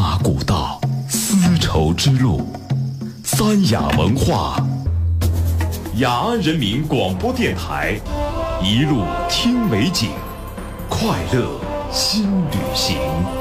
马古道，丝绸之路，三雅文化，雅安人民广播电台，一路听美景，快乐新旅行。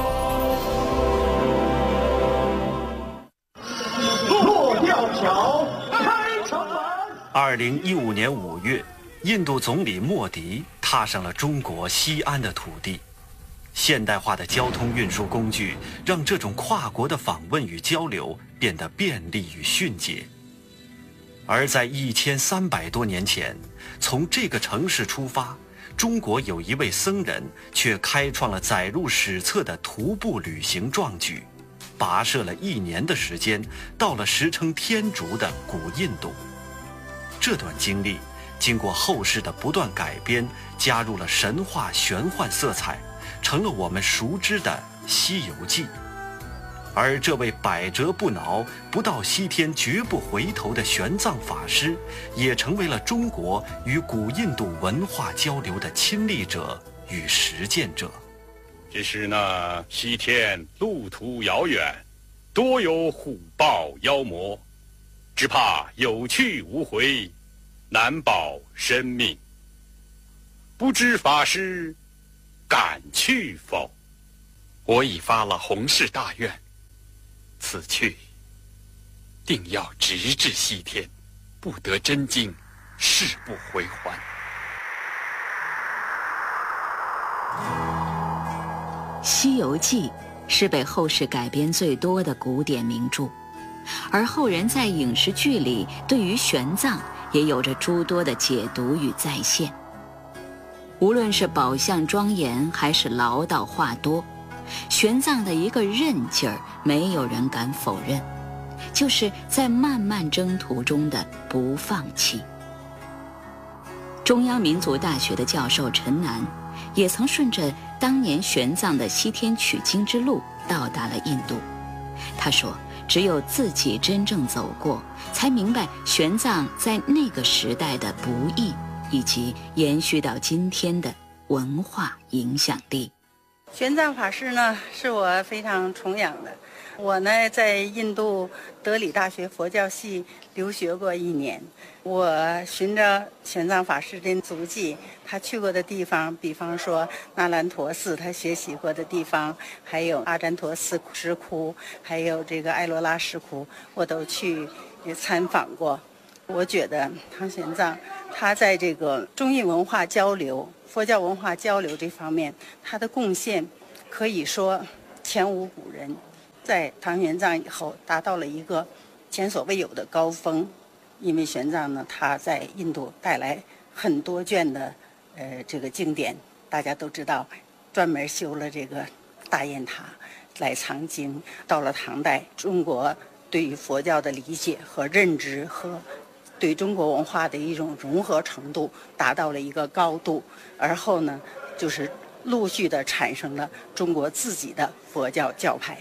过吊桥，开城门。 2015年5月，印度总理莫迪踏上了中国西安的土地。现代化的交通运输工具让这种跨国的访问与交流变得便利与迅捷。而在1300多年前，从这个城市出发，中国有一位僧人却开创了载入史册的徒步旅行壮举，跋涉了1年的时间，到了时称天竺的古印度。这段经历经过后世的不断改编，加入了神话玄幻色彩，成了我们熟知的《西游记》。而这位百折不挠、不到西天绝不回头的玄奘法师，也成为了中国与古印度文化交流的亲历者与实践者。 只是那西天路途遥远，多有虎豹妖魔，只怕有去无回，难保生命。不知法师敢去否？ 我已发了弘誓大愿，此去定要直至西天，不得真经，誓不回还。 《西游记》是被后世改编最多的古典名著，而后人在影视剧里对于玄奘也有着诸多的解读与再现。无论是宝相庄严还是唠叨话多，玄奘的一个韧劲儿，没有人敢否认，就是在漫漫征途中的不放弃。中央民族大学的教授陈南也曾顺着当年玄奘的西天取经之路到达了印度。他说，只有自己真正走过，才明白玄奘在那个时代的不易，以及延续到今天的文化影响力。 玄奘法师呢，是我非常崇仰的。我呢，在印度德里大学佛教系留学过1年。我循着玄奘法师的足迹，他去过的地方，比方说那兰陀寺，他学习过的地方，还有阿占陀寺石窟，还有这个艾罗拉石窟，我都去参访过。我觉得唐玄奘他在这个中印文化交流、佛教文化交流这方面，他的贡献可以说前无古人。在唐玄奘以后，达到了一个前所未有的高峰。因为玄奘呢，他在印度带来很多卷的这个经典，大家都知道，专门修了这个大雁塔来藏经。到了唐代，中国对于佛教的理解和认知和对中国文化的一种融合程度达到了一个高度，而后呢，就是陆续的产生了中国自己的佛教教派。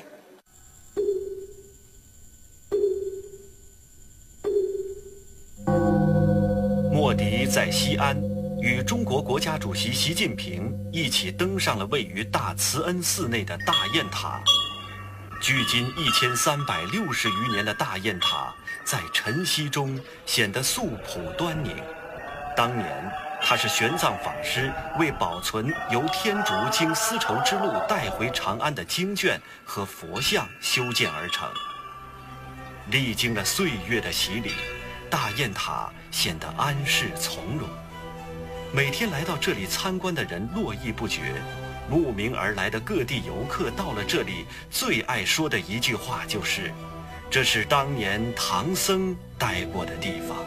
莫迪在西安与中国国家主席习近平一起登上了位于大慈恩寺内的大雁塔。距今1360余年的大雁塔，在晨曦中显得素朴端宁。当年，它是玄奘法师为保存由天竺经丝绸之路带回长安的经卷和佛像修建而成。历经了岁月的洗礼，大雁塔显得安适从容。每天来到这里参观的人络绎不绝。慕名而来的各地游客到了这里，最爱说的一句话就是：“这是当年唐僧待过的地方。”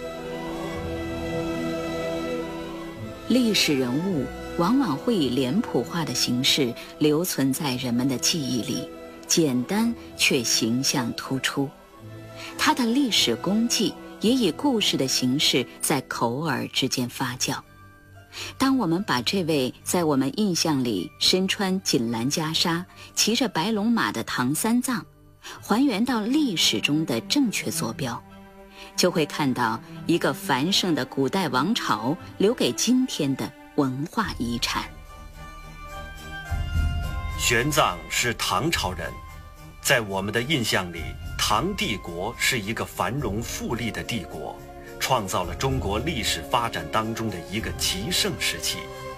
历史人物往往会以脸谱化的形式留存在人们的记忆里，简单却形象突出。他的历史功绩也以故事的形式在口耳之间发酵。当我们把这位在我们印象里身穿锦兰袈裟、骑着白龙马的唐三藏还原到历史中的正确坐标，就会看到一个繁盛的古代王朝留给今天的文化遗产。 玄奘是唐朝人， 在我们的印象里，唐帝国是一个繁荣富丽的帝国，创造了中国历史发展当中的一个极盛时期。